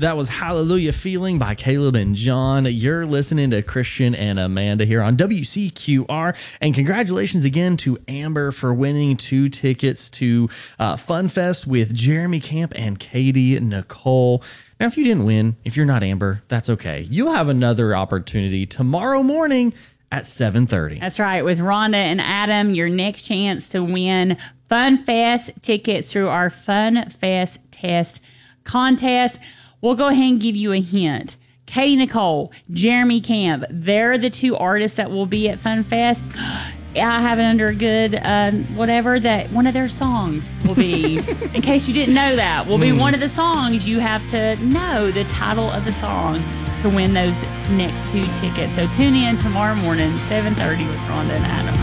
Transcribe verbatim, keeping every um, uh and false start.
That was Hallelujah Feeling by Caleb and John. You're listening to Christian and Amanda here on W C Q R. And congratulations again to Amber for winning two tickets to uh, Fun Fest with Jeremy Camp and Katie Nicole. Now, if you didn't win, if you're not Amber, that's okay. You'll have another opportunity tomorrow morning at seven thirty. That's right. With Rhonda and Adam, your next chance to win Fun Fest tickets through our Fun Fest test contest. We'll go ahead and give you a hint. Katie Nicole, Jeremy Camp, they're the two artists that will be at Fun Fest. I have it under a good uh, whatever that one of their songs will be. In case you didn't know that, will be mm. one of the songs. You have to know the title of the song to win those next two tickets. So tune in tomorrow morning, seven thirty with Rhonda and Adam.